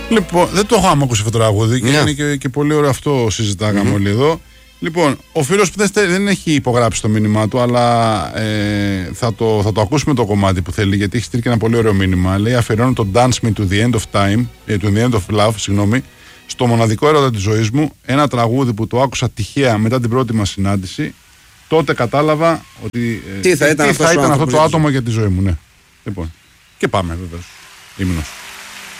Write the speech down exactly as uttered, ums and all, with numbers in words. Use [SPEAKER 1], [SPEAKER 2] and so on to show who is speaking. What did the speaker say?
[SPEAKER 1] Λοιπόν, δεν το έχω άμα ακούσει αυτό το τραγούδι και
[SPEAKER 2] Ναι.
[SPEAKER 1] είναι και, και πολύ ωραίο αυτό συζητάγαμε
[SPEAKER 2] Mm-hmm.
[SPEAKER 1] όλοι εδώ. Λοιπόν, ο φίλος που δεν, στε- δεν έχει υπογράψει το μήνυμά του, αλλά ε, θα, το, θα το ακούσουμε το κομμάτι που θέλει, γιατί έχει στείλει και ένα πολύ ωραίο μήνυμα. Λέει: αφιερώνω το Dance Me to the End of Time, ε, to the End of Love, συγγνώμη, στο μοναδικό έρωτα της ζωής μου. Ένα τραγούδι που το άκουσα τυχαία μετά την πρώτη μας συνάντηση. Τότε κατάλαβα ότι. Ε,
[SPEAKER 2] Τι θα ήταν
[SPEAKER 1] τι
[SPEAKER 2] αυτός
[SPEAKER 1] θα
[SPEAKER 2] ο
[SPEAKER 1] ήταν αυτό
[SPEAKER 2] άνθρωπος
[SPEAKER 1] το
[SPEAKER 2] για τη
[SPEAKER 1] άτομο για τη ζωή μου, ναι. Λοιπόν, και πάμε βεβαίως. Ύμνος.